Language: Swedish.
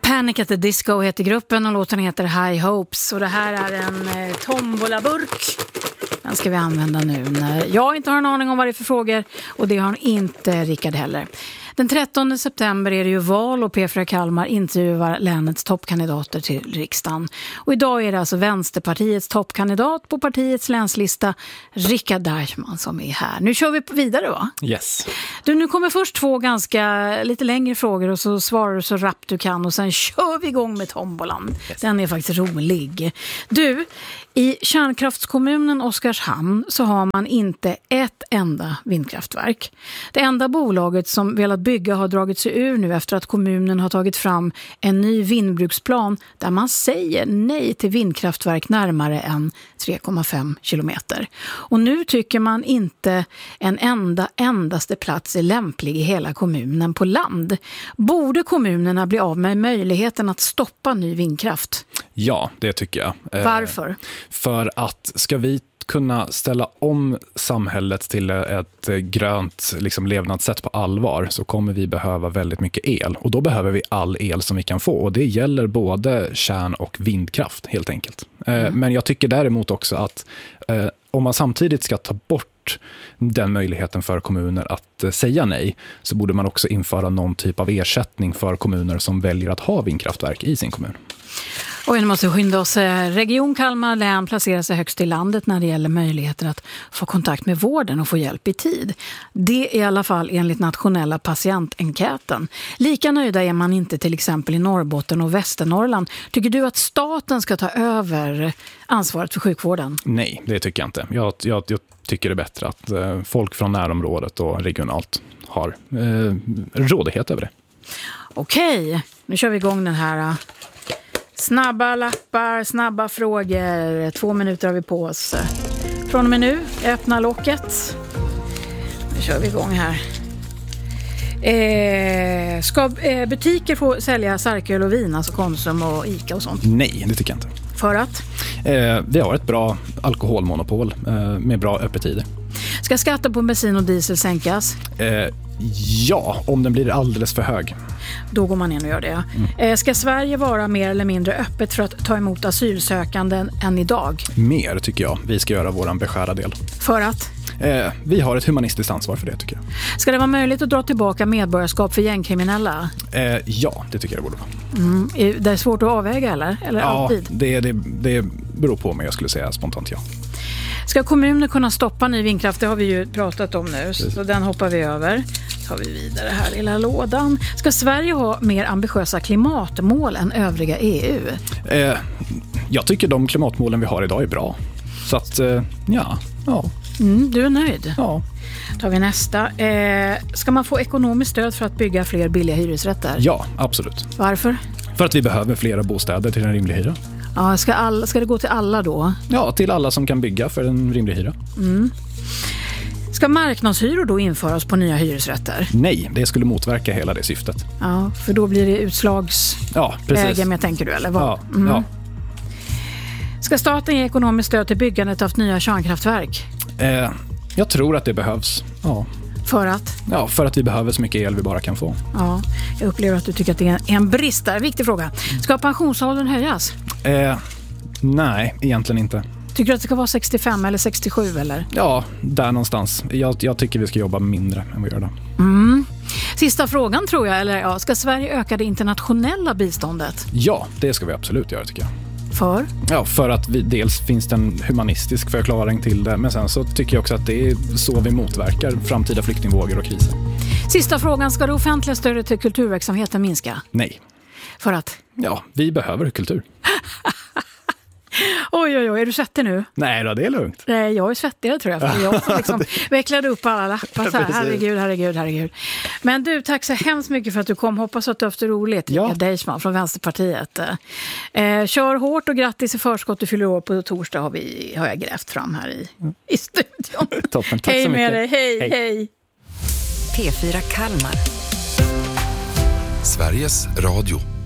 Panic at the Disco heter gruppen och låten heter High Hopes. Och det här är en tombolaburk. Den ska vi använda nu när jag inte har en aning om vad det är för frågor. Och det har inte Rickard heller. Den 13 september är det ju val och P4 Kalmar intervjuar länets toppkandidater till riksdagen. Och idag är det alltså Vänsterpartiets toppkandidat på partiets länslista, Rickard Deichmann, som är här. Nu kör vi vidare, va? Yes. Du, nu kommer först 2 ganska lite längre frågor och så svarar du så rappt du kan och sen kör vi igång med tombolan. Yes. Den är faktiskt rolig. Du, i kärnkraftskommunen Oskarshamn så har man inte ett enda vindkraftverk. Det enda bolaget som velat bygga har dragit sig ur nu efter att kommunen har tagit fram en ny vindbruksplan där man säger nej till vindkraftverk närmare än 3,5 kilometer. Och nu tycker man inte en endaste plats är lämplig i hela kommunen på land. Borde kommunerna bli av med möjligheten att stoppa ny vindkraft? Ja, det tycker jag. Varför? För att ska vi kunna ställa om samhället till ett grönt levnadssätt på allvar så kommer vi behöva väldigt mycket el. Och då behöver vi all el som vi kan få. Och det gäller både kärn- och vindkraft helt enkelt. Men jag tycker däremot också att om man samtidigt ska ta bort den möjligheten för kommuner att säga nej så borde man också införa någon typ av ersättning för kommuner som väljer att ha vindkraftverk i sin kommun. Och nu måste skynda oss. Region Kalmar län placerar sig högst i landet när det gäller möjligheter att få kontakt med vården och få hjälp i tid. Det är i alla fall enligt nationella patientenkäten. Lika nöjda är man inte till exempel i Norrbotten och Västernorrland. Tycker du att staten ska ta över ansvaret för sjukvården? Nej, det tycker jag inte. Jag tycker det är bättre att folk från närområdet och regionalt har rådighet över det. Okej, nu kör vi igång den här. Snabba lappar, snabba frågor. 2 minuter har vi på oss. Från och med nu, öppna locket. Nu kör vi igång här. Ska butiker få sälja starköl och vin, alltså Konsum och Ica och sånt? Nej, det tycker jag inte. För att? Vi har ett bra alkoholmonopol med bra öppettider. Ska skatten på bensin och diesel sänkas? Ja, om den blir alldeles för hög. Då går man in och gör det. Ska Sverige vara mer eller mindre öppet för att ta emot asylsökanden än idag? Mer tycker jag. Vi ska göra våran beskärda del. För att? Vi har ett humanistiskt ansvar för det tycker jag. Ska det vara möjligt att dra tillbaka medborgarskap för gängkriminella? Ja, det tycker jag det borde vara. Det är svårt att avväga eller ja, alltid? Det beror på mig, jag skulle säga spontant ja. Ska kommuner kunna stoppa ny vindkraft? Det har vi ju pratat om nu, så den hoppar vi över. Så tar vi vidare här lilla lådan. Ska Sverige ha mer ambitiösa klimatmål än övriga EU? Jag tycker de klimatmålen vi har idag är bra. Så att, ja. Du är nöjd? Ja. Då tar vi nästa. Ska man få ekonomiskt stöd för att bygga fler billiga hyresrätter? Ja, absolut. Varför? För att vi behöver flera bostäder till en rimlig hyra. Ja, ska det gå till alla då? Ja, till alla som kan bygga för en rimlig hyra. Ska marknadshyror då införas på nya hyresrätter? Nej, det skulle motverka hela det syftet. Ja, för då blir det utslagsläge med, tänker du, eller vad? Ja. Ska staten ge ekonomiskt stöd till byggandet av nya kärnkraftverk? Jag tror att det behövs. Ja. För att? Ja, för att vi behöver så mycket el vi bara kan få. Ja, jag upplever att du tycker att det är en brist där. Viktig fråga. Ska pensionsåldern höjas? Nej, egentligen inte. Tycker du att det ska vara 65 eller 67 eller? Ja, där någonstans. Jag tycker vi ska jobba mindre än vi gör då. Sista frågan tror jag, eller ja, ska Sverige öka det internationella biståndet? Ja, det ska vi absolut göra tycker jag. För? Ja, för att dels finns det en humanistisk förklaring till det, men sen så tycker jag också att det är så vi motverkar framtida flyktingvågor och kriser. Sista frågan, ska det offentliga stödet till kulturverksamheten minska? Nej. För att? Ja, vi behöver kultur. Oj, är du svettig nu? Nej då, det är lugnt. Nej, jag är svettigare tror jag. För jag vecklade upp alla lappar så här. Herregud. Men du, tack så hemskt mycket för att du kom. Hoppas att du har haft det roligt. Ja. Deichmann från Vänsterpartiet. Kör hårt och grattis i förskott. Du fyller år på torsdag har jag grävt fram här i studion. Toppen, tack hej så mycket. Med dig, hej. P4 Kalmar. Sveriges Radio.